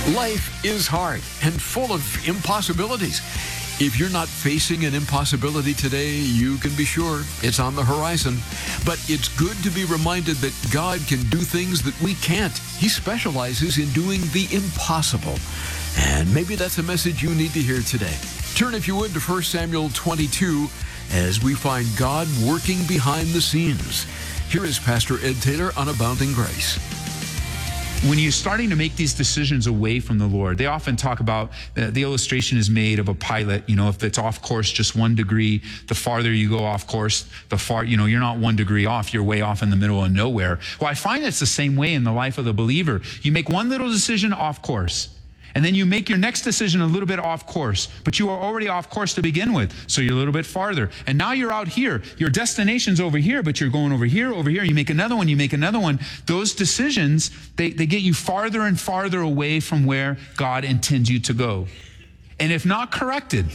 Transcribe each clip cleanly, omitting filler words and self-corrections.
Life is hard and full of impossibilities. If you're not facing an impossibility today, you can be sure it's on the horizon. But it's good to be reminded that God can do things that we can't. He specializes in doing the impossible. And maybe that's a message you need to hear today. Turn, if you would, to 1 Samuel 22 as we find God working behind the scenes. Here is Pastor Ed Taylor on Abounding Grace. When you're starting to make these decisions away from the Lord, they often talk about, the illustration is made of a pilot. If it's off course just 1 degree, the farther you go off course, you're not 1 degree off, you're way off in the middle of nowhere. Well, I find it's the same way in the life of the believer. You make one little decision off course, and then you make your next decision a little bit off course, but you are already off course to begin with, so you're a little bit farther. And now you're out here. Your destination's over here, but you're going over here. You make another one. Those decisions, they get you farther and farther away from where God intends you to go. And if not corrected,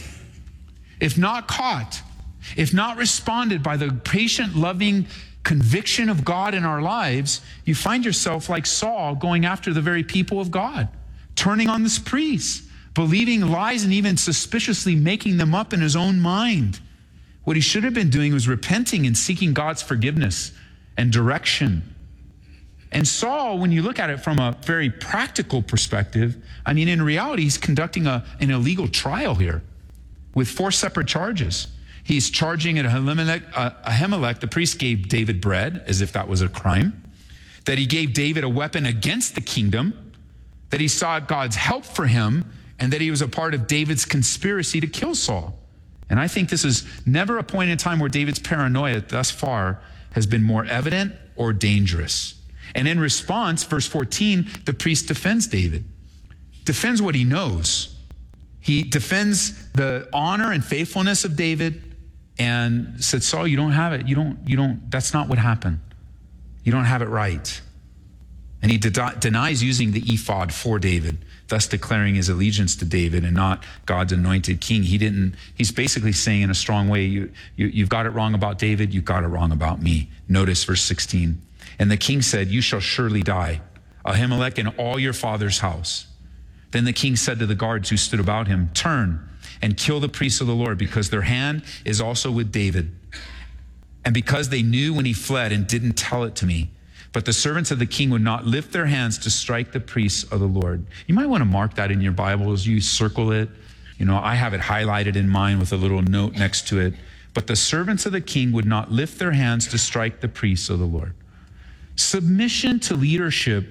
if not caught, if not responded by the patient, loving conviction of God in our lives, you find yourself like Saul going after the very people of God, turning on this priest, believing lies and even suspiciously making them up in his own mind. What he should have been doing was repenting and seeking God's forgiveness and direction. And Saul, when you look at it from a very practical perspective, in reality, he's conducting an illegal trial here with 4 separate charges. He's charging at Ahimelech, the priest gave David bread, as if that was a crime, that he gave David a weapon against the kingdom, that he sought God's help for him, and that he was a part of David's conspiracy to kill Saul. And I think this is never a point in time where David's paranoia thus far has been more evident or dangerous. And in response, verse 14, the priest defends David, defends what he knows. He defends the honor and faithfulness of David and said, Saul, you don't have it. You don't, that's not what happened. You don't have it right. And he denies using the ephod for David, thus declaring his allegiance to David and not God's anointed king. He's basically saying in a strong way, you've got it wrong about David, you've got it wrong about me. Notice verse 16. And the king said, you shall surely die, Ahimelech and all your father's house. Then the king said to the guards who stood about him, turn and kill the priests of the Lord, because their hand is also with David. And because they knew when he fled and didn't tell it to me. But the servants of the king would not lift their hands to strike the priests of the Lord. You might want to mark that in your Bibles. You circle it. I have it highlighted in mine with a little note next to it. But the servants of the king would not lift their hands to strike the priests of the Lord. Submission to leadership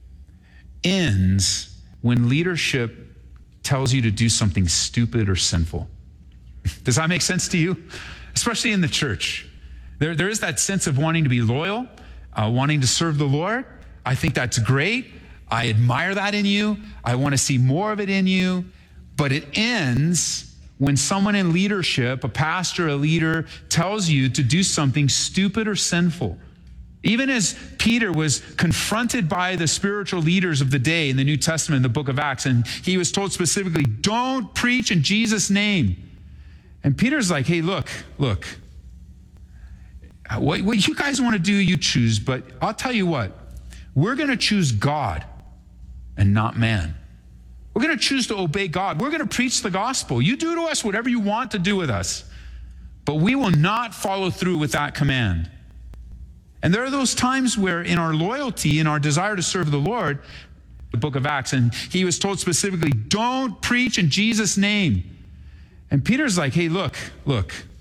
ends when leadership tells you to do something stupid or sinful. Does that make sense to you? Especially in the church. There is that sense of wanting to be loyal, wanting to serve the Lord. I think that's great. I admire that in you. I want to see more of it in you. But it ends when someone in leadership, a pastor, a leader, tells you to do something stupid or sinful. Even as Peter was confronted by the spiritual leaders of the day in the New Testament, in the book of Acts, and he was told specifically, don't preach in Jesus' name. And Peter's like, hey, look. What you guys want to do, you choose, but I'll tell you what, we're going to choose God and not man. We're going to choose to obey God. We're going to preach the gospel. You do to us whatever you want to do with us, but we will not follow through with that command. And there are those times where in our loyalty, in our desire to serve the Lord, the book of Acts, and he was told specifically, don't preach in Jesus' name. And Peter's like, hey, look,